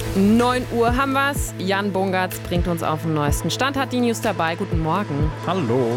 9 Uhr haben wir's. Jan Bungartz bringt uns auf den neuesten Stand, hat die News dabei. Guten Morgen. Hallo.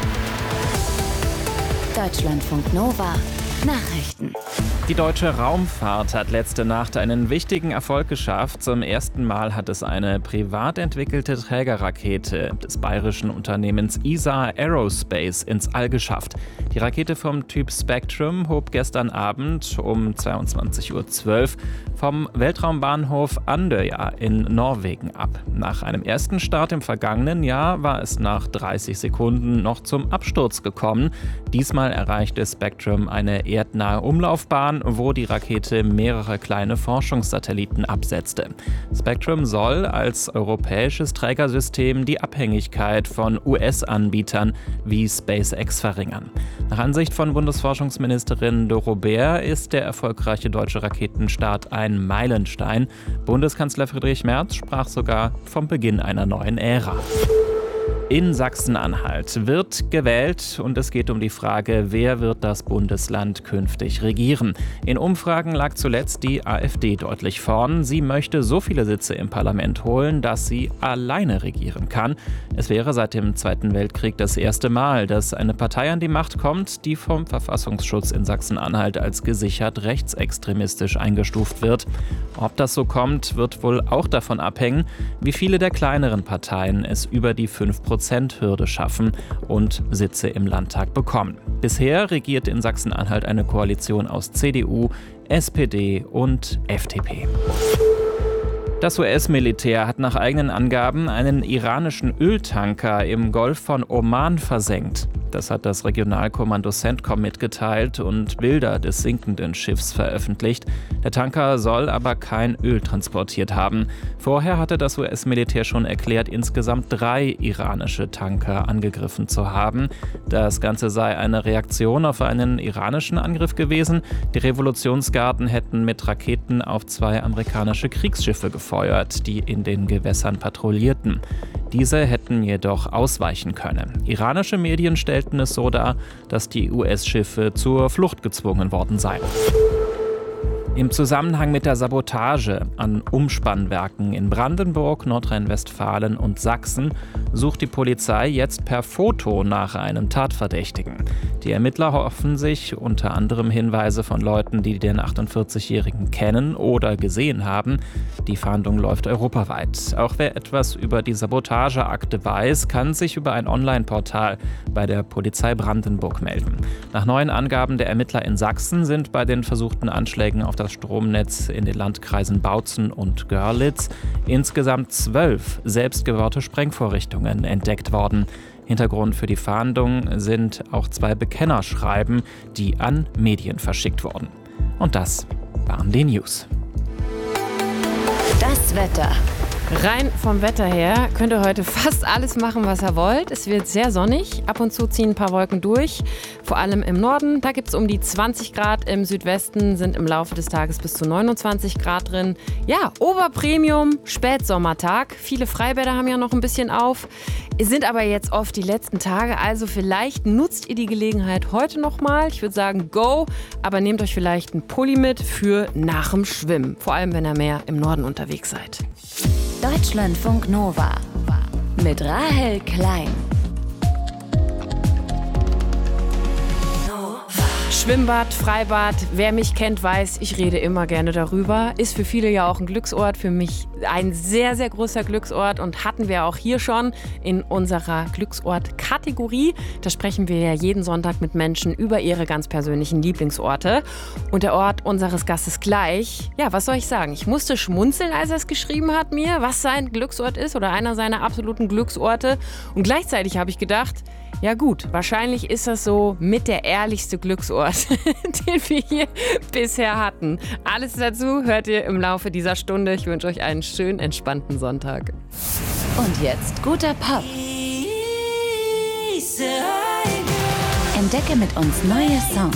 Deutschlandfunk Nova. Nachrichten. Die deutsche Raumfahrt hat letzte Nacht einen wichtigen Erfolg geschafft. Zum ersten Mal hat es eine privat entwickelte Trägerrakete des bayerischen Unternehmens ESA Aerospace ins All geschafft. Die Rakete vom Typ Spectrum hob gestern Abend um 22:12 Uhr vom Weltraumbahnhof Andøya in Norwegen ab. Nach einem ersten Start im vergangenen Jahr war es nach 30 Sekunden noch zum Absturz gekommen. Diesmal erreichte Spectrum eine erdnahe Umlaufbahn, wo die Rakete mehrere kleine Forschungssatelliten absetzte. Spectrum soll als europäisches Trägersystem die Abhängigkeit von US-Anbietern wie SpaceX verringern. Nach Ansicht von Bundesforschungsministerin Doro Bär ist der erfolgreiche deutsche Raketenstart ein Meilenstein. Bundeskanzler Friedrich Merz sprach sogar vom Beginn einer neuen Ära. In Sachsen-Anhalt wird gewählt und es geht um die Frage, wer wird das Bundesland künftig regieren. In Umfragen lag zuletzt die AfD deutlich vorn. Sie möchte so viele Sitze im Parlament holen, dass sie alleine regieren kann. Es wäre seit dem Zweiten Weltkrieg das erste Mal, dass eine Partei an die Macht kommt, die vom Verfassungsschutz in Sachsen-Anhalt als gesichert rechtsextremistisch eingestuft wird. Ob das so kommt, wird wohl auch davon abhängen, wie viele der kleineren Parteien es über die 5%-Hürde schaffen und Sitze im Landtag bekommen. Bisher regiert in Sachsen-Anhalt eine Koalition aus CDU, SPD und FDP. Das US-Militär hat nach eigenen Angaben einen iranischen Öltanker im Golf von Oman versenkt. Das hat das Regionalkommando CENTCOM mitgeteilt und Bilder des sinkenden Schiffs veröffentlicht. Der Tanker soll aber kein Öl transportiert haben. Vorher hatte das US-Militär schon erklärt, insgesamt 3 iranische Tanker angegriffen zu haben. Das Ganze sei eine Reaktion auf einen iranischen Angriff gewesen. Die Revolutionsgarden hätten mit Raketen auf 2 amerikanische Kriegsschiffe gefeuert, die in den Gewässern patrouillierten. Diese hätten jedoch ausweichen können. Iranische Medien stellten es so dar, dass die US-Schiffe zur Flucht gezwungen worden seien. Im Zusammenhang mit der Sabotage an Umspannwerken in Brandenburg, Nordrhein-Westfalen und Sachsen sucht die Polizei jetzt per Foto nach einem Tatverdächtigen. Die Ermittler hoffen sich unter anderem Hinweise von Leuten, die den 48-Jährigen kennen oder gesehen haben. Die Fahndung läuft europaweit. Auch wer etwas über die Sabotageakte weiß, kann sich über ein Online-Portal bei der Polizei Brandenburg melden. Nach neuen Angaben der Ermittler in Sachsen sind bei den versuchten Anschlägen auf das Stromnetz in den Landkreisen Bautzen und Görlitz insgesamt 12 selbstgebaute Sprengvorrichtungen entdeckt worden. Hintergrund für die Fahndung sind auch 2 Bekennerschreiben, die an Medien verschickt wurden. Und das waren die News. Das Wetter. Rein vom Wetter her könnt ihr heute fast alles machen, was ihr wollt. Es wird sehr sonnig. Ab und zu ziehen ein paar Wolken durch. Vor allem im Norden. Da gibt es um die 20 Grad. Im Südwesten sind im Laufe des Tages bis zu 29 Grad drin. Ja, Oberpremium, Spätsommertag. Viele Freibäder haben ja noch ein bisschen auf. Es sind aber jetzt oft die letzten Tage. Also vielleicht nutzt ihr die Gelegenheit heute nochmal. Ich würde sagen, go. Aber nehmt euch vielleicht einen Pulli mit für nach dem Schwimmen. Vor allem, wenn ihr mehr im Norden unterwegs seid. Deutschlandfunk Nova mit Rahel Klein. Schwimmbad, Freibad, wer mich kennt, weiß, ich rede immer gerne darüber. Ist für viele ja auch ein Glücksort, für mich ein sehr, sehr großer Glücksort und hatten wir auch hier schon in unserer Glücksort-Kategorie. Da sprechen wir ja jeden Sonntag mit Menschen über ihre ganz persönlichen Lieblingsorte. Und der Ort unseres Gastes gleich, ja, was soll ich sagen? Ich musste schmunzeln, als er es geschrieben hat mir, was sein Glücksort ist oder einer seiner absoluten Glücksorte. Und gleichzeitig habe ich gedacht, ja gut, wahrscheinlich ist das so mit der ehrlichste Glücksort, den wir hier bisher hatten. Alles dazu hört ihr im Laufe dieser Stunde. Ich wünsche euch einen schönen, entspannten Sonntag. Und jetzt guter Pop. Entdecke mit uns neue Songs.